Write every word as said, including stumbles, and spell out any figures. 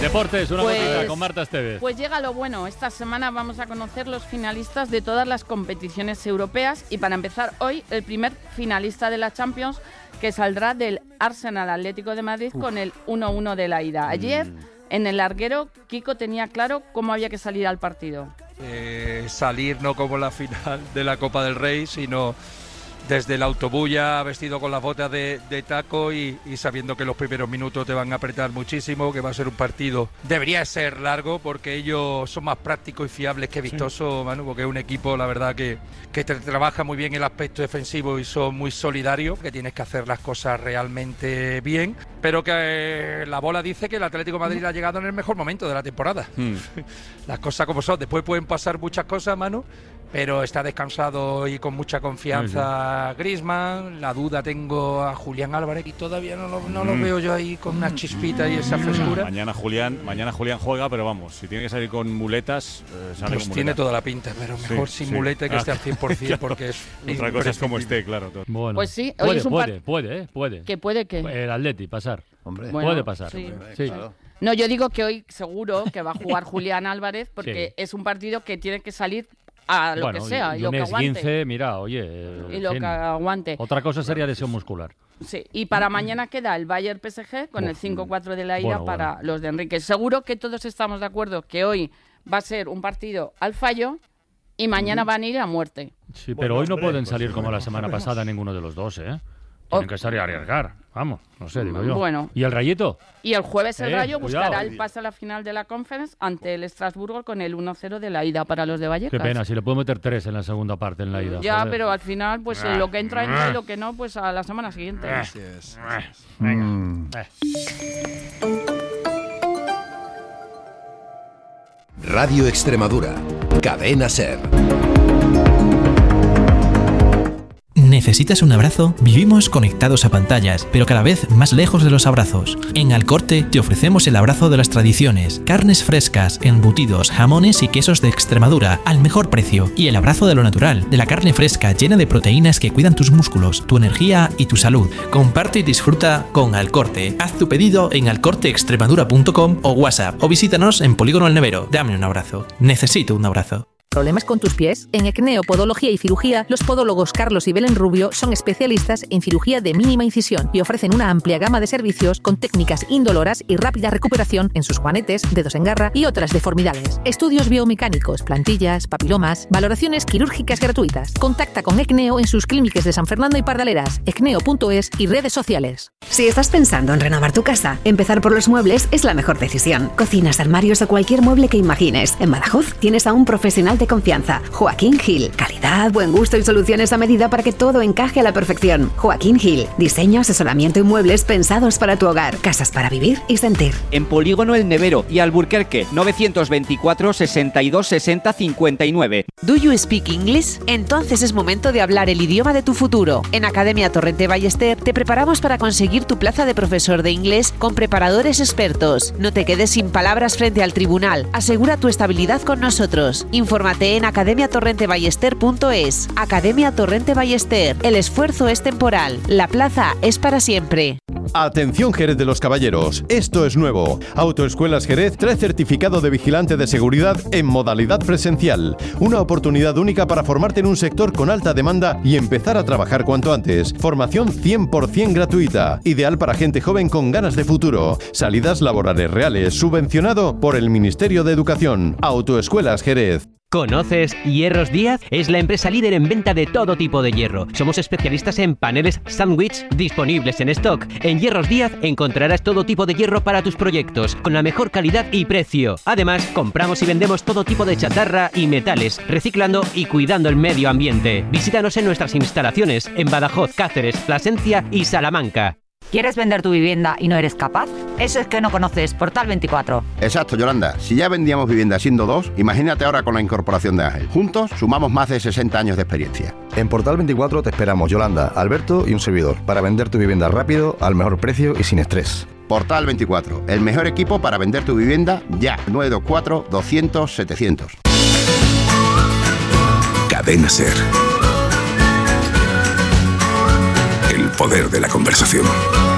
Deportes, una Pues- gotita con Marta Estevez. Pues llega lo bueno. Esta semana vamos a conocer los finalistas de todas las competiciones europeas y para empezar hoy el primer finalista de la Champions que saldrá del Arsenal Atlético de Madrid con el uno uno de la ida. Ayer Mm. en el larguero Kiko tenía claro cómo había que salir al partido. Eh, salir no como la final de la Copa del Rey, sino desde el autobús ya vestido con las botas de, de taco y, y sabiendo que los primeros minutos te van a apretar muchísimo, que va a ser un partido, debería ser largo porque ellos son más prácticos y fiables que vistosos, Manu, porque es un equipo, la verdad, que, que te trabaja muy bien el aspecto defensivo y son muy solidarios, que tienes que hacer las cosas realmente bien, pero que eh, la bola dice que el Atlético de Madrid ha llegado en el mejor momento de la temporada. Mm. Las cosas como son, después pueden pasar muchas cosas, Manu, pero está descansado y con mucha confianza Griezmann. La duda tengo a Julián Álvarez y todavía no lo, no lo Mm. veo yo ahí con una chispita y esa frescura. Mañana Julián, mañana Julián juega, pero vamos, si tiene que salir con muletas, eh, sale Pues con tiene muletas. toda la pinta, pero mejor Sí, sin sí. muleta que Ah, esté al cien por ciento porque es Otra cosa es como imprescindible. esté, claro. todo. Bueno, Pues sí, hoy puede, es un puede, par- puede, ¿eh? Puede. Que puede que... El Atleti pasar. Hombre, Bueno, puede pasar. sí. Sí. claro. No, yo digo que hoy seguro que va a jugar Julián Álvarez porque Sí. es un partido que tiene que salir a lo Bueno, que sea y, y lo un que aguante. esguince, mira, oye, eh, Y en lo fin. que aguante. Otra cosa sería lesión muscular. Sí, y para mañana queda el Bayern P S G con el cinco cuatro de la ida Bueno, para bueno. los de Enrique. Seguro que todos estamos de acuerdo que hoy va a ser un partido al fallo y mañana van a ir a muerte. Sí, Bueno, pero hoy no hombre, pueden pues salir sí, como la bueno, semana veremos. pasada ninguno de los dos, ¿eh? Tienen que salir a arriesgar. Vamos, no sé, digo yo. Bueno. ¿Y el Rayito? Y el jueves el Eh, Rayo cuidado. buscará el pase a la final de la Conference ante el Estrasburgo con el uno cero de la ida para los de Vallecas. Qué pena, si le puedo meter tres en la segunda parte en la ida. Ya, joder. pero al final, pues eh, lo que entra entra y lo que no, pues a la semana siguiente. Así es. Venga. Eh. Radio Extremadura. Cadena SER. ¿Necesitas un abrazo? Vivimos conectados a pantallas, pero cada vez más lejos de los abrazos. En Alcorte te ofrecemos el abrazo de las tradiciones, carnes frescas, embutidos, jamones y quesos de Extremadura al mejor precio. Y el abrazo de lo natural, de la carne fresca llena de proteínas que cuidan tus músculos, tu energía y tu salud. Comparte y disfruta con Alcorte. Haz tu pedido en alcorte extremadura punto com o WhatsApp o visítanos en Polígono El Nevero. Dame un abrazo. Necesito un abrazo. ¿Problemas con tus pies? En Ecneo Podología y Cirugía, los podólogos Carlos y Belén Rubio son especialistas en cirugía de mínima incisión y ofrecen una amplia gama de servicios con técnicas indoloras y rápida recuperación en sus juanetes, dedos en garra y otras deformidades. Estudios biomecánicos, plantillas, papilomas, valoraciones quirúrgicas gratuitas. Contacta con Ecneo en sus clínicas de San Fernando y Pardaleras, ecneo punto es y redes sociales. Si estás pensando en renovar tu casa, empezar por los muebles es la mejor decisión. Cocinas, armarios o cualquier mueble que imagines. En Badajoz tienes a un profesional de confianza, Joaquín Gil. Calidad, buen gusto y soluciones a medida para que todo encaje a la perfección. Joaquín Gil. Diseño, asesoramiento y muebles pensados para tu hogar. Casas para vivir y sentir. En Polígono El Nevero y Alburquerque, novecientos veinticuatro, sesenta y dos, sesenta, cincuenta y nueve. ¿Do you speak English? Entonces es momento de hablar el idioma de tu futuro. En Academia Torrente Ballester te preparamos para conseguir tu plaza de profesor de inglés con preparadores expertos. No te quedes sin palabras frente al tribunal. Asegura tu estabilidad con nosotros. Infórmate en academia torrente ballester punto es. Academia Torrente Ballester. El esfuerzo es temporal. La plaza es para siempre. Atención Jerez de los Caballeros, esto es nuevo. Autoescuelas Jerez trae certificado de vigilante de seguridad en modalidad presencial. Una oportunidad única para formarte en un sector con alta demanda y empezar a trabajar cuanto antes. Formación cien por ciento gratuita, ideal para gente joven con ganas de futuro. Salidas laborales reales, subvencionado por el Ministerio de Educación. Autoescuelas Jerez. ¿Conoces Hierros Díaz? Es la empresa líder en venta de todo tipo de hierro. Somos especialistas en paneles sándwich disponibles en stock. En Hierros Díaz encontrarás todo tipo de hierro para tus proyectos, con la mejor calidad y precio. Además, compramos y vendemos todo tipo de chatarra y metales, reciclando y cuidando el medio ambiente. Visítanos en nuestras instalaciones en Badajoz, Cáceres, Plasencia y Salamanca. ¿Quieres vender tu vivienda y no eres capaz? Eso es que no conoces Portal veinticuatro. Exacto, Yolanda. Si ya vendíamos vivienda siendo dos, imagínate ahora con la incorporación de Ángel. Juntos sumamos más de sesenta años de experiencia. En Portal veinticuatro te esperamos, Yolanda, Alberto y un servidor, para vender tu vivienda rápido, al mejor precio y sin estrés. Portal veinticuatro, el mejor equipo para vender tu vivienda ya. nueve dos cuatro, doscientos, setecientos. Cadena SER. El poder de la conversación.